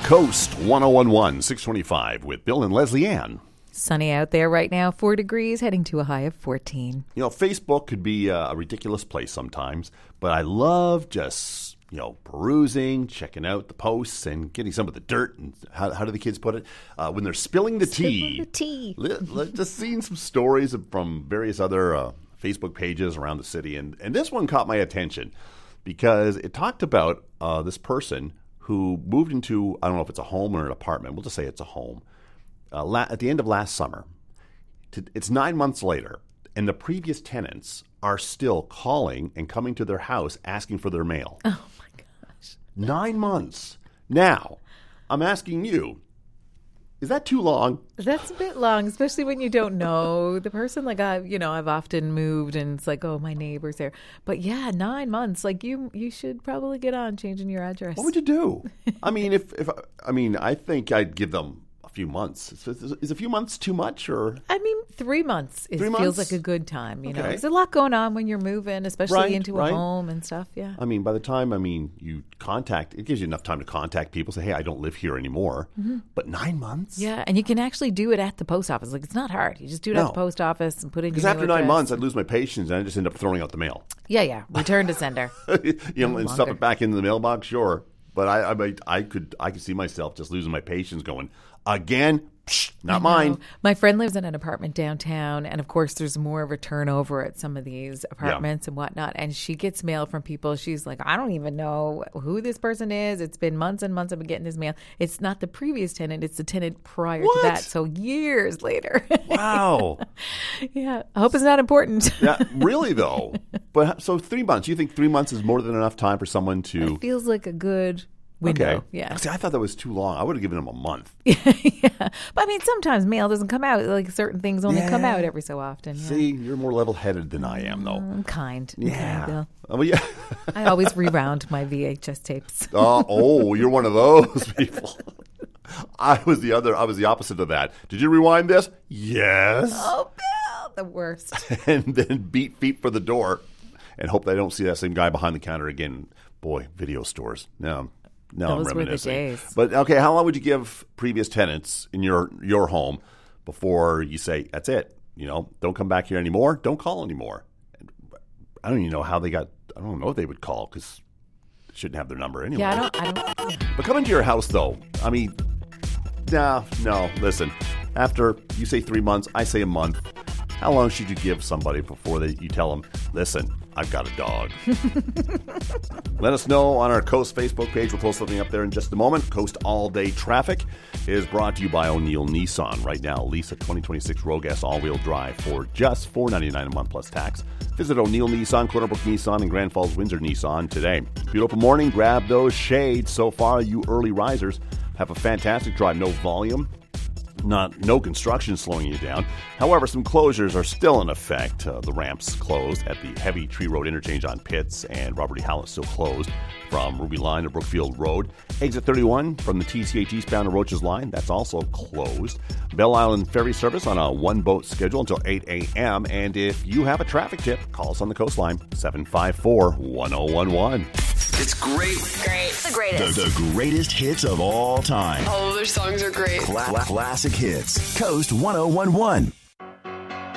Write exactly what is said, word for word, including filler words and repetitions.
Coast one oh one one, six twenty-five with Bill and Leslie Ann. Sunny out there right now, four degrees, heading to a high of fourteen. You know, Facebook could be a ridiculous place sometimes, but I love just, you know, perusing, checking out the posts, and getting some of the dirt. And how, how do the kids put it? Uh, when they're spilling the tea. Spilling the tea. li- li- just seeing some stories from various other uh, Facebook pages around the city. And, and this one caught my attention because it talked about uh, this person who moved into, I don't know if it's a home or an apartment. We'll just say it's a home. Uh, la- at the end of last summer. To, it's nine months later, and the previous tenants are still calling and coming to their house asking for their mail. Oh, my gosh. Nine months. Now, I'm asking you, is that too long? That's a bit long, especially when you don't know the person. Like, I, you know, I've often moved and it's like, oh, my neighbor's there. But yeah, nine months. Like, you you should probably get on changing your address. What would you do? I mean, if, if I mean, I think I'd give them a few months. Is, is, is a few months too much, or? I mean, three months. It Three feels months? like a good time, you know. Okay. There's a lot going on when you're moving, especially Right, into a right. home and stuff, yeah. I mean, by the time, I mean, you contact, it gives you enough time to contact people, say, hey, I don't live here anymore. Mm-hmm. But nine months? Yeah, and you can actually do it at the post office. Like, it's not hard. You just do it No. at the post office and put in your Because new after nine address. months, I'd lose my patience, and I'd just end up throwing out the mail. Yeah, yeah. Return to sender. you know, and stuff longer. it back into the mailbox, sure. But I, I, might- I could, I could see myself just losing my patience, going again. Psh, not mine. No. My friend lives in an apartment downtown, and of course, there's more of a turnover at some of these apartments and whatnot. And she gets mail from people. She's like, I don't even know who this person is. It's been months and months I've been getting this mail. It's not the previous tenant; it's the tenant prior What? to that. So years later. Wow. Yeah, I hope it's not important. Yeah, really though. But so three months. You think three months is more than enough time for someone to? It feels like a good window. Okay. Yeah. See, I thought that was too long. I would have given them a month. Yeah. But I mean, sometimes mail doesn't come out. Like certain things only come Yeah. out every so often. Yeah. See, you're more level-headed than I am, though. I'm kind. I'm kind, Yeah. Bill. Oh, yeah. I always rewound my V H S tapes. Oh, oh, you're one of those people. I was the other. I was the opposite of that. Did you rewind this? Yes. Oh, Bill, the worst. And then beat feet for the door, and hope they don't see that same guy behind the counter again. Boy, video stores. Now, now I'm Those were the reminiscing. days. But okay, how long would you give previous tenants in your your home before you say that's it? You know, don't come back here anymore. Don't call anymore. I don't even know how they got. I don't know if they would call because they shouldn't have their number anyway. Yeah, I don't. I don't. Yeah. But come into your house, though. I mean, no, no. Listen, after you say three months, I say a month. How long should you give somebody before they, you tell them, listen, I've got a dog? Let us know on our Coast Facebook page. We'll post something up there in just a moment. Coast All Day Traffic is brought to you by O'Neill Nissan. Right now, lease a twenty twenty-six Rogue S all-wheel drive for just four hundred ninety-nine dollars a month plus tax. Visit O'Neill Nissan, Corner Brook Nissan, and Grand Falls Windsor Nissan today. Beautiful morning. Grab those shades. So far, you early risers have a fantastic drive. No volume. Not no construction slowing you down. However, some closures are still in effect. Uh, the ramps closed at the Heavy Tree Road interchange on Pitts, and Robert E. Howell is still closed from Ruby Line to Brookfield Road. Exit thirty-one from the T C H eastbound to Roaches Line, that's also closed. Bell Island Ferry service on a one-boat schedule until eight a.m. And if you have a traffic tip, call us on the coastline, seven five four, one oh one one. It's great. Great. The greatest. The, the greatest hits of all time. All of their songs are great. Cla- classic hits. Coast one oh one one.